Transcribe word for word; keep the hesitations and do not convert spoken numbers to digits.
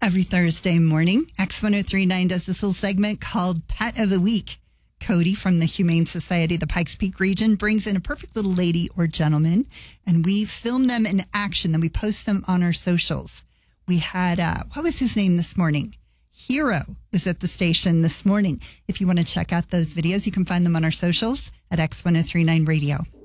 Every Thursday morning, X ten thirty-nine does this little segment called Pet of the Week. Cody from the Humane Society of the Pikes Peak region brings in a perfect little lady or gentleman, and we film them in action, then we post them on our socials. We had, uh, what was his name this morning? Hero was at the station this morning. If you want to check out those videos, you can find them on our socials at X ten thirty-nine Radio.